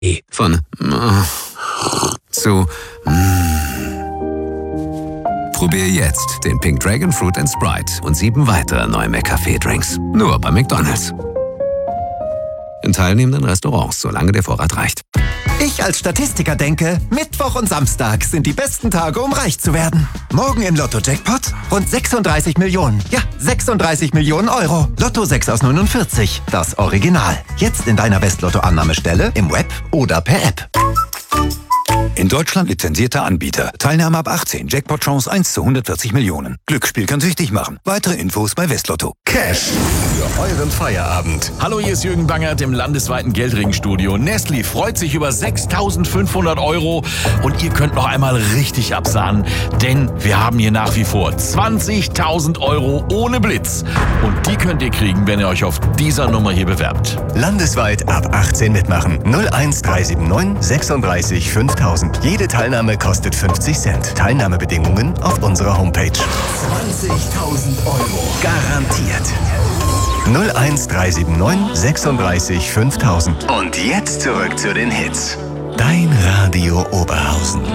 Von zu Probier jetzt den Pink Dragon Fruit & Sprite und 7 weitere neue McCafé-Drinks. Nur bei McDonald's. In teilnehmenden Restaurants, solange der Vorrat reicht. Ich als Statistiker denke, Mittwoch und Samstag sind die besten Tage, um reich zu werden. Morgen im Lotto-Jackpot rund 36 Millionen. Ja, 36 Millionen Euro. Lotto 6 aus 49, das Original. Jetzt in deiner Westlotto-Annahmestelle, im Web oder per App. In Deutschland lizenzierter Anbieter. Teilnahme ab 18. Jackpot-Chance 1 zu 140 Millionen. Glücksspiel kann süchtig machen. Weitere Infos bei Westlotto. Cash für euren Feierabend. Hallo, hier ist Jürgen Bangert im landesweiten Geldringstudio. Nestlé freut sich über 6.500 Euro und ihr könnt noch einmal richtig absahnen, denn wir haben hier nach wie vor 20.000 Euro ohne Blitz. Und die könnt ihr kriegen, wenn ihr euch auf dieser Nummer hier bewerbt. Landesweit ab 18 mitmachen. 01379 36 5000. Jede Teilnahme kostet 50 Cent. Teilnahmebedingungen auf unserer Homepage. 20.000 Euro. Garantiert. 01379 36 5000. Und jetzt zurück zu den Hits. Dein Radio Oberhausen.